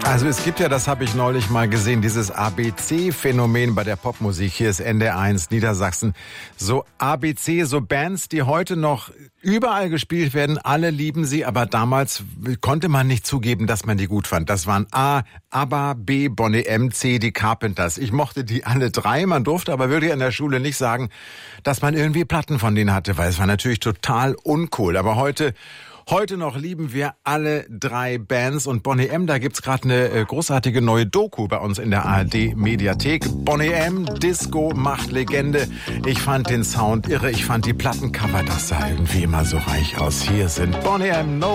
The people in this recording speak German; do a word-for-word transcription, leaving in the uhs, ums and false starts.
Also es gibt ja, das habe ich neulich mal gesehen, dieses A B C-Phänomen bei der Popmusik. Hier ist N D R eins Niedersachsen. So A B C, so Bands, die heute noch überall gespielt werden, alle lieben sie, aber damals konnte man nicht zugeben, dass man die gut fand. Das waren A, ABBA, B, Boney M, C, die Carpenters. Ich mochte die alle drei, man durfte aber wirklich an der Schule nicht sagen, dass man irgendwie Platten von denen hatte, weil es war natürlich total uncool. Aber heute... Heute noch lieben wir alle drei Bands und Boney M, da gibt's gerade eine äh, großartige neue Doku bei uns in der A R D-Mediathek. Boney M, Disco macht Legende. Ich fand den Sound irre, ich fand die Plattencover, das sah irgendwie immer so reich aus. Hier sind Boney M, No